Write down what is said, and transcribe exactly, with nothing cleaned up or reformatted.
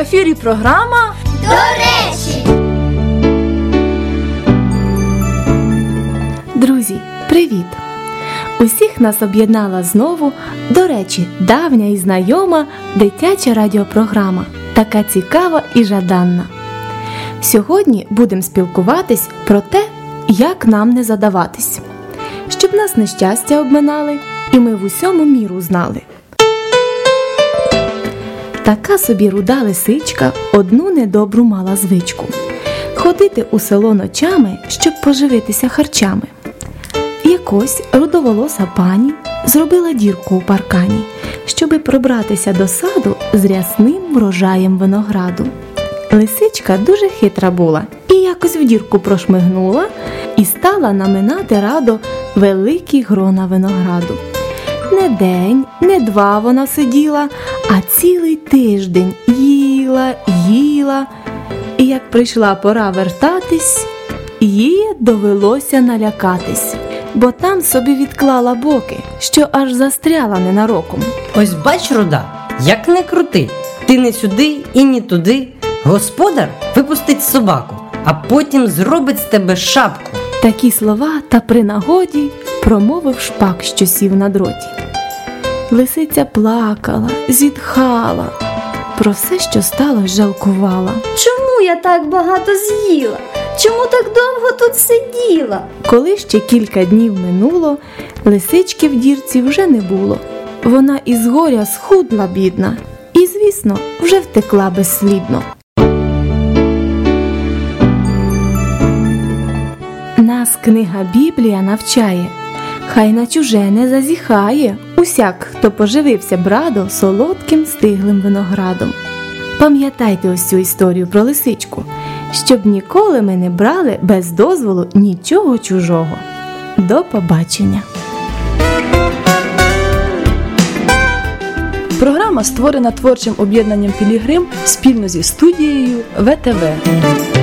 ефірі програма «До речі». Друзі, привіт! Усіх нас об'єднала знову, до речі, давня і знайома дитяча радіопрограма, така цікава і жаданна. Сьогодні будемо спілкуватись про те, як нам не задаватись, щоб нас нещастя обминали і ми в усьому міру знали. Така собі руда лисичка одну недобру мала звичку – ходити у село ночами, щоб поживитися харчами. Якось рудоволоса пані зробила дірку у паркані, щоби пробратися до саду з рясним врожаєм винограду. Лисичка дуже хитра була і якось в дірку прошмигнула і стала наминати радо великі грона винограду. Не день, не два вона сиділа, а цілий тиждень їла, їла. І як прийшла пора вертатись, їй довелося налякатись, бо там собі відклала боки, що аж застряла ненароком. Ось бач, руда, як не крути, ти не сюди і не туди. Господар випустить собаку, а потім зробить з тебе шапку. Такі слова та при нагоді промовив шпак, що сів на дроті. Лисиця плакала, зітхала, про все, що сталося, жалкувала. Чому я так багато з'їла? Чому так довго тут сиділа? Коли ще кілька днів минуло, лисички в дірці вже не було. Вона із горя схудла бідна і, звісно, вже втекла безслідно. Нас книга Біблія навчає, хай на чуже не зазіхає усяк, хто поживився б радо солодким стиглим виноградом. Пам'ятайте ось цю історію про лисичку, щоб ніколи ми не брали без дозволу нічого чужого. До побачення! Програма створена творчим об'єднанням «Пілігрим» спільно зі студією ВТВ.